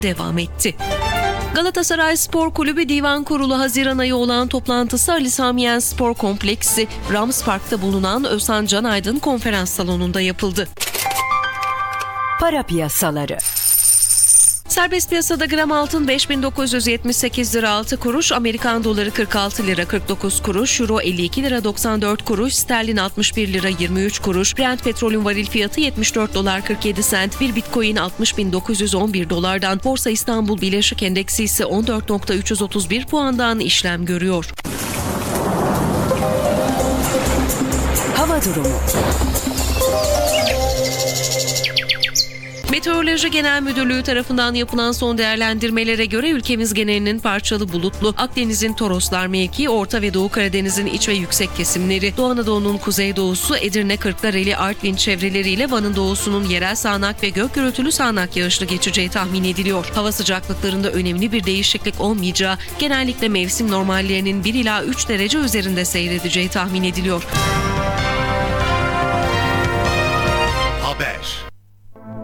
devam etti. Galatasaray Spor Kulübü Divan Kurulu Haziran ayı olan toplantısı Ali Sami Yen Spor Kompleksi, Rams Park'ta bulunan Özhan Can Aydın Konferans Salonu'nda yapıldı. Para piyasaları. Serbest piyasada gram altın 5.978 lira 6 kuruş, Amerikan doları 46 lira 49 kuruş, euro 52 lira 94 kuruş, sterlin 61 lira 23 kuruş, Brent petrolün varil fiyatı 74 dolar 47 sent, bir bitcoin 60.911 dolardan, Borsa İstanbul Birleşik Endeksi ise 14.331 puandan işlem görüyor. Hava durumu. Meteoroloji Genel Müdürlüğü tarafından yapılan son değerlendirmelere göre ülkemiz genelinin parçalı bulutlu, Akdeniz'in Toroslar mevkii, Orta ve Doğu Karadeniz'in iç ve yüksek kesimleri, Doğu Anadolu'nun kuzeydoğusu, Edirne, Kırklareli, Artvin çevreleriyle Van'ın doğusunun yerel sağanak ve gök gürültülü sağanak yağışlı geçeceği tahmin ediliyor. Hava sıcaklıklarında önemli bir değişiklik olmayacağı, genellikle mevsim normallerinin 1 ila 3 derece üzerinde seyredeceği tahmin ediliyor.